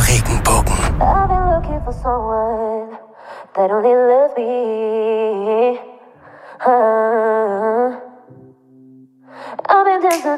Regenbogen. I've been looking for someone that only loves me.